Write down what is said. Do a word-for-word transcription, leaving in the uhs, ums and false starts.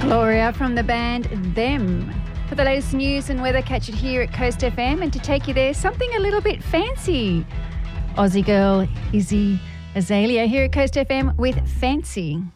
Gloria from the band Them. For the latest news and weather, catch it here at Coast F M, and to take you there, something a little bit fancy. Aussie girl Izzy Azalea here at Coast F M with Fancy.